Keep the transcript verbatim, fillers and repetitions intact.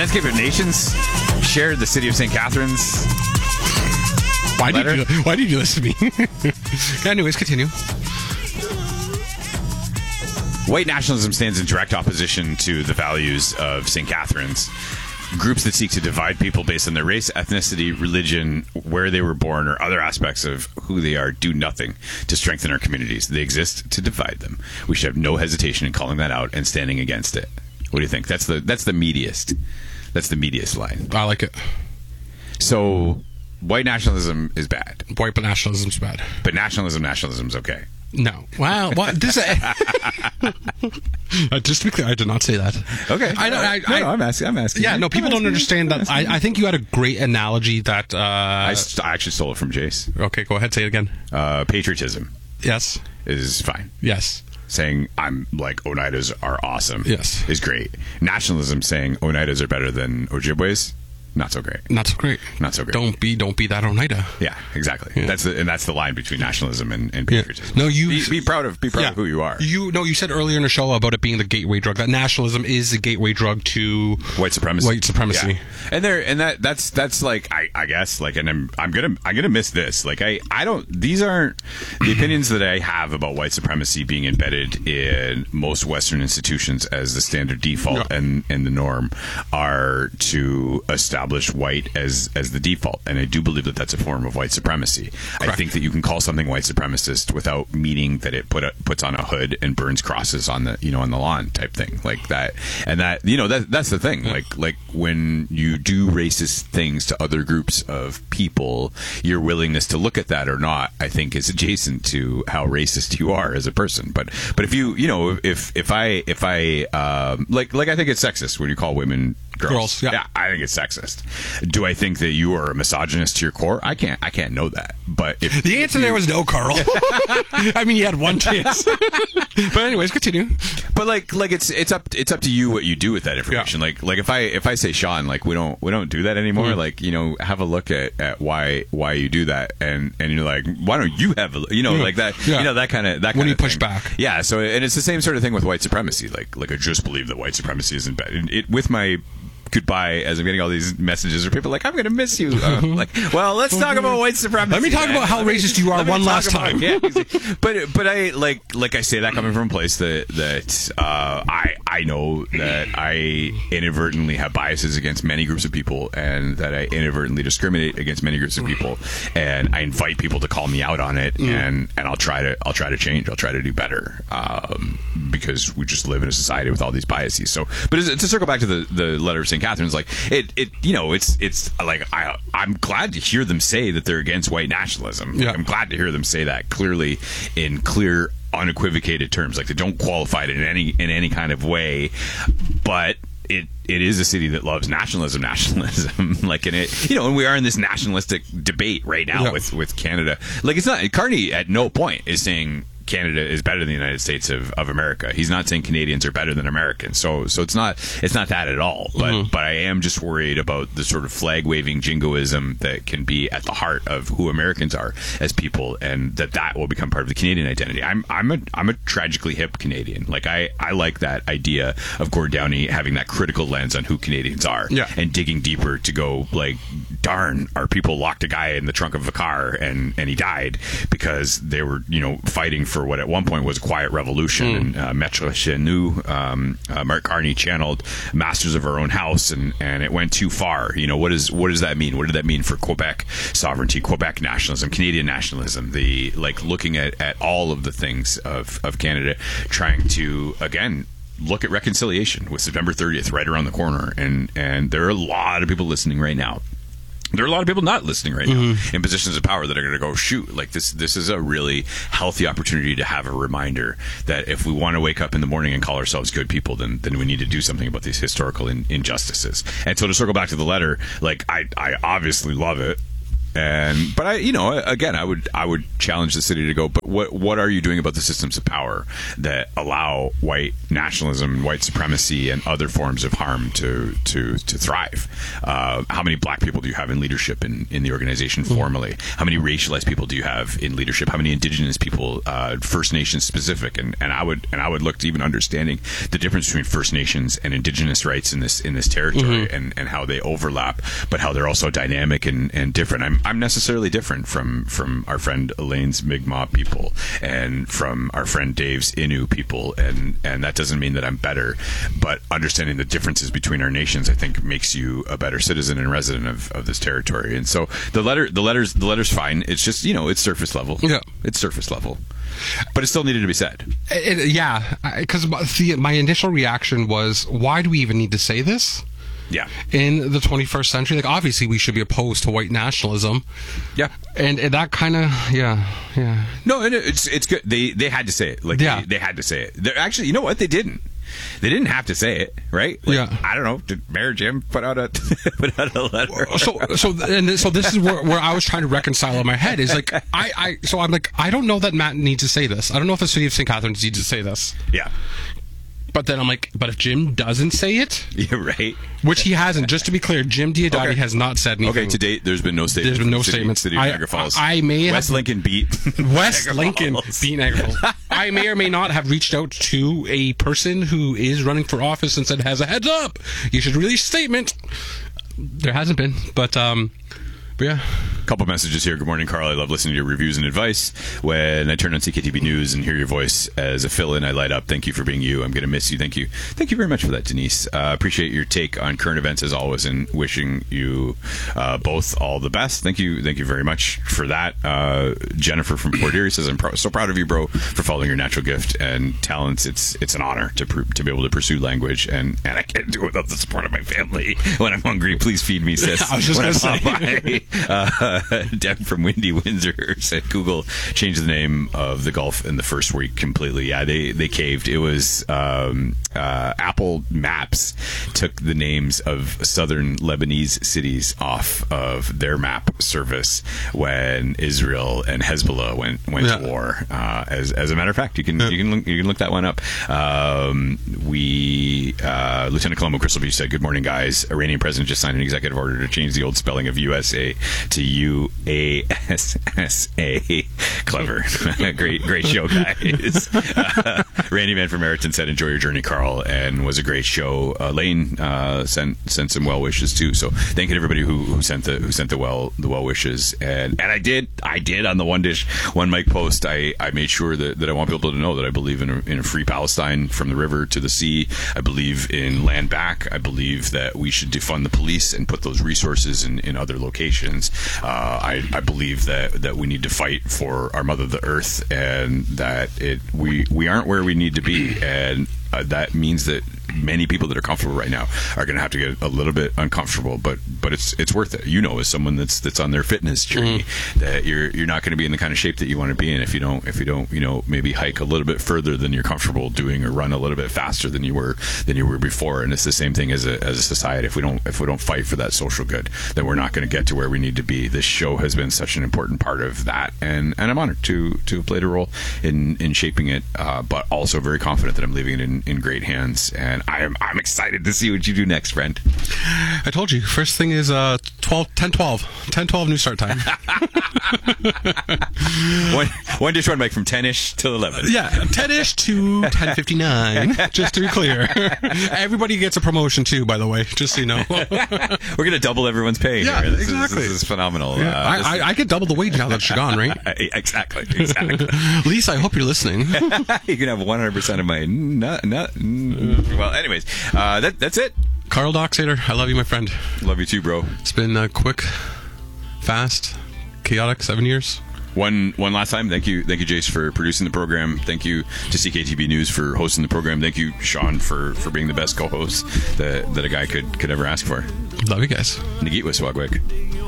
Landscape of Nations shared the city of Saint Catharines. Why did you? Why did you listen to me? Anyways, continue. White nationalism stands in direct opposition to the values of Saint Catharines. Groups that seek to divide people based on their race, ethnicity, religion, where they were born, or other aspects of who they are do nothing to strengthen our communities. They exist to divide them. We should have no hesitation in calling that out and standing against it. What do you think? That's the that's the meatiest. That's the meatiest line. I like it. So, white nationalism is bad. White nationalism's bad. But nationalism, nationalism's okay. No. Wow. What? This, uh, just to be clear, I did not say that. Okay. I know. I, no, I, no, I'm asking. I'm asking. Yeah. No. People don't understand that. I, I think you had a great analogy that. Uh, I, st- I actually stole it from Jace. Okay. Go ahead. Say it again. Uh, patriotism. Yes. Is fine. Yes. Saying I'm like Oneidas are awesome. Yes. Is great. Nationalism saying Oneidas are better than Ojibways. Not so great. Not so great. Not so great. Don't be, don't be that Oneida. Yeah, exactly. Yeah. That's the and that's the line between nationalism and, and patriotism. Yeah. No, you be, be proud of be proud yeah. of who you are. You no, you said earlier in the show about it being the gateway drug. That nationalism is the gateway drug to white supremacy. White supremacy. Yeah. And there and that that's that's like I, I guess like and I'm I'm gonna I'm gonna miss this. Like I, I don't these aren't the opinions that I have about white supremacy being embedded in most Western institutions as the standard default yeah. and, and the norm are to establish white as As, as the default, and I do believe that that's a form of white supremacy. Correct. I think that you can call something white supremacist without meaning that it put a, puts on a hood and burns crosses on the you know on the lawn type thing like that. And that you know that that's the thing. Like like when you do racist things to other groups of people, your willingness to look at that or not, I think, is adjacent to how racist you are as a person. But but if you you know if if I if I um, like like I think it's sexist when you call women girls. Girls yeah. yeah, I think it's sexist. Do I think that you are a misogynist to your core? I can't. I can't know that. But if the answer if you, there was no, Carl. I mean, you had one chance. But anyways, continue. But like, like it's it's up it's up to you what you do with that information. Yeah. Like, like if I if I say Sean, like we don't we don't do that anymore. Mm-hmm. Like you know, have a look at, at why why you do that, and and you're like, why don't you have a you know yeah. like that yeah. you know that kind of that kind when you of push thing. back. Yeah. So and it's the same sort of thing with white supremacy. Like like I just believe that white supremacy isn't bad. It, it with my goodbye as I'm getting all these messages or people like, I'm going to miss you. Uh, like, well, let's talk about white supremacy. Let me talk man. about how racist you are one last about, time. Yeah, but but I like like I say that coming from a place that that uh, I I know that I inadvertently have biases against many groups of people, and that I inadvertently discriminate against many groups of people, and I invite people to call me out on it, mm. and and I'll try to I'll try to change. I'll try to do better, um, because we just live in a society with all these biases. So, but to circle back to the the letter of Saint Catherine's, like it, it, you know, it's, it's like I, I'm glad to hear them say that they're against white nationalism. Yeah. I'm glad to hear them say that clearly in clear, unequivocated terms. Like they don't qualify it in any in any kind of way, but it it is a city that loves nationalism, nationalism. Like in it, you know, and we are in this nationalistic debate right now yeah. with with Canada. Like it's not Carney at no point is saying Canada is better than the United States of, of America. He's not saying Canadians are better than Americans. So so it's not it's not that at all. But mm-hmm. but I am just worried about the sort of flag waving jingoism that can be at the heart of who Americans are as people, and that that will become part of the Canadian identity. I'm I'm a I'm a tragically hip Canadian. Like I, I like that idea of Gord Downie having that critical lens on who Canadians are, yeah. and digging deeper to go like, darn, our people locked a guy in the trunk of a car and and he died because they were you know fighting for for what at one point was a quiet revolution, mm. and uh, Maître Chez Nous, um, uh, Mark Carney channeled Masters of Our Own House, and, and it went too far. You know, what is what does that mean? What did that mean for Quebec sovereignty, Quebec nationalism, Canadian nationalism? The like looking at, at all of the things of, of Canada, trying to again look at reconciliation with September thirtieth right around the corner, and and there are a lot of people listening right now. There are a lot of people not listening right now mm-hmm. in positions of power that are going to go, shoot, like this this is a really healthy opportunity to have a reminder that if we want to wake up in the morning and call ourselves good people, then then we need to do something about these historical in, injustices. And so to circle back to the letter, like I, I obviously love it. And but I, you know, again, I would I would challenge the city to go. But what what are you doing about the systems of power that allow white nationalism, white supremacy, and other forms of harm to to to thrive? Uh, how many black people do you have in leadership in, in the organization formally? How many racialized people do you have in leadership? How many indigenous people, uh, First Nations specific? And and I would and I would look to even understanding the difference between First Nations and indigenous rights in this in this territory, mm-hmm. and, and how they overlap, but how they're also dynamic and, and different. I'm I'm necessarily different from from our friend Elaine's Mi'kmaq people and from our friend Dave's Innu people, and and that doesn't mean that I'm better, but understanding the differences between our nations, I think, makes you a better citizen and resident of, of this territory. And so the letter the letters the letter's fine. It's just, you know, it's surface level. Yeah, it's surface level. But it still needed to be said. It, it, yeah, because my initial reaction was, why do we even need to say this? Yeah. In the twenty-first century, like, obviously we should be opposed to white nationalism. Yeah. And, and that kind of, yeah, yeah. No, it's it's good. They they had to say it. Like, yeah. they, they had to say it. They're actually, you know what? They didn't. They didn't have to say it, right? Like, yeah. I don't know. Did Mayor Jim put out a put out a letter? So, so, and so this is where, where I was trying to reconcile in my head. Is like, I, I, so I'm like, I don't know that Matt needs to say this. I don't know if the city of Saint Catharines needs to say this. Yeah. But then I'm like, but if Jim doesn't say it, you're right. Which he hasn't. Just to be clear, Jim Diodati okay. has not said anything. Okay, to date, there's been no statement. There's been no city, statements. City of I, Niagara Falls. I, I may West have, Lincoln beat West Niagara Lincoln Falls. beat Niagara Falls. I may or may not have reached out to a person who is running for office and said, "Has a heads up, you should release a statement." There hasn't been, but um, but yeah. Couple messages here. Good morning, Carl. I love listening to your reviews and advice. When I turn on C K T V News and hear your voice as a fill-in, I light up. Thank you for being you. I'm going to miss you. Thank you. Thank you very much for that, Denise. Uh, appreciate your take on current events as always, and wishing you uh, both all the best. Thank you. Thank you very much for that. Uh, Jennifer from Port Erie says, I'm pr- so proud of you, bro, for following your natural gift and talents. It's it's an honor to pr- to be able to pursue language, and, and I can't do it without the support of my family. When I'm hungry, please feed me, sis. I was just going to say. Uh, Deb from Windy Windsor said Google changed the name of the Gulf in the first week completely. Yeah, they, they caved. It was um, uh, Apple Maps took the names of southern Lebanese cities off of their map service when Israel and Hezbollah went went yeah. to war. Uh, as as a matter of fact, you can yeah. you can look, you can look that one up. Um, we uh, Lieutenant Colombo Crystal Beach said, "Good morning, guys. Iranian president just signed an executive order to change the old spelling of U S A to U A S S A. Clever. great great show, guys." uh, Randy Man from Meriton said, "Enjoy your journey, Carl," and was a great show. Uh, Lane uh, sent sent some well wishes too. So thank you to everybody who, who sent the who sent the well the well wishes. And and I did I did on the one dish one mic post. I, I made sure that, that I want people to know that I believe in a, in a free Palestine from the river to the sea. I believe in land back. I believe that we should defund the police and put those resources in, in other locations. Uh, I, I believe that, that we need to fight for our mother, the earth, and that it we, we aren't where we need to be. And uh, that means that many people that are comfortable right now are going to have to get a little bit uncomfortable, but but it's it's worth it. You know, as someone that's that's on their fitness journey, mm. that you're you're not going to be in the kind of shape that you want to be in if you don't if you don't you know maybe hike a little bit further than you're comfortable doing, or run a little bit faster than you were than you were before. And it's the same thing as a as a society. If we don't if we don't fight for that social good, then we're not going to get to where we need to be. This show has been such an important part of that, and and I'm honored to to have played a role in in shaping it, uh, but also very confident that I'm leaving it in, in great hands. And I'm I'm excited to see what you do next, friend. I told you. First thing is uh twelve, ten twelve. ten twelve new start time. one, one dish, one mic from ten-ish till eleven. Yeah, ten-ish to ten fifty-nine, just to be clear. Everybody gets a promotion too, by the way, just so you know. We're going to double everyone's pay yeah, here. This exactly. Is, this is phenomenal. Yeah, uh, I, this I, is... I get double the wage now that you're gone, right? exactly, exactly. Lisa, I hope you're listening. You can have one hundred percent of my... Not, not, well, anyways, uh, that, that's it. Carl Doxator, I love you, my friend. Love you too, bro. It's been a quick, fast, chaotic seven years. One one last time, thank you, thank you, Jace, for producing the program. Thank you to C K T V News for hosting the program. Thank you, Sean, for, for being the best co-host that, that a guy could, could ever ask for. Love you guys. Nagit Wiswagwig.